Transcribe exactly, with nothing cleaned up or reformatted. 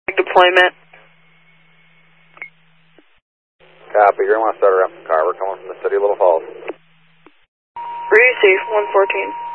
Deployment. Copy, you're going to want to start her up the car. We're coming from the city of Little Falls. Receive, one fourteen.